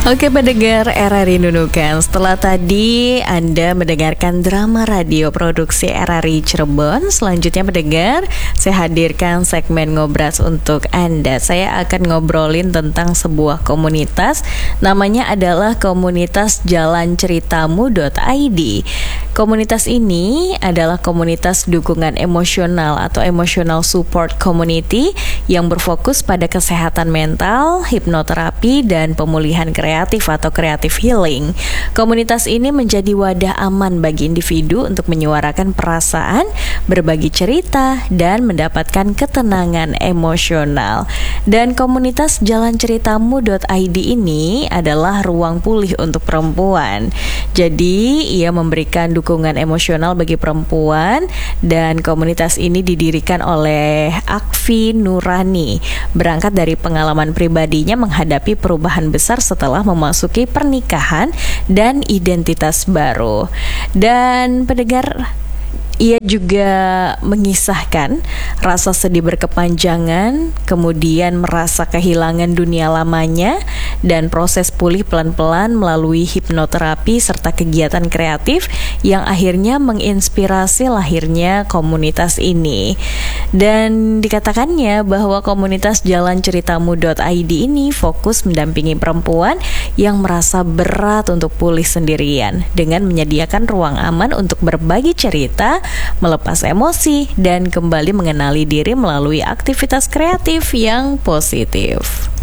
Oke pendengar RRI Nunukan, setelah tadi Anda mendengarkan drama radio produksi RRI Cirebon, selanjutnya pendengar, saya hadirkan segmen Ngobras untuk Anda. Saya akan ngobrolin tentang sebuah komunitas, namanya adalah komunitas jalanceritamu.id. Komunitas ini adalah komunitas dukungan emosional atau emotional support community yang berfokus pada kesehatan mental, hipnoterapi, dan pemulihan kreatif atau creative healing. Komunitas ini menjadi wadah aman bagi individu untuk menyuarakan perasaan, berbagi cerita, dan mendapatkan ketenangan emosional. Dan komunitas jalanceritamu.id ini adalah ruang pulih untuk perempuan. Jadi, ia memberikan dukungan emosional bagi perempuan, dan komunitas ini didirikan oleh Akfi Nurani. Berangkat dari pengalaman pribadinya menghadapi perubahan besar setelah memasuki pernikahan dan identitas baru. Dan pendengar, ia juga mengisahkan rasa sedih berkepanjangan, kemudian merasa kehilangan dunia lamanya, dan proses pulih pelan-pelan melalui hipnoterapi serta kegiatan kreatif yang akhirnya menginspirasi lahirnya komunitas ini. Dan dikatakannya bahwa komunitas jalanceritamu.id ini fokus mendampingi perempuan yang merasa berat untuk pulih sendirian dengan menyediakan ruang aman untuk berbagi cerita, melepas emosi, dan kembali mengenali diri melalui aktivitas kreatif yang positif.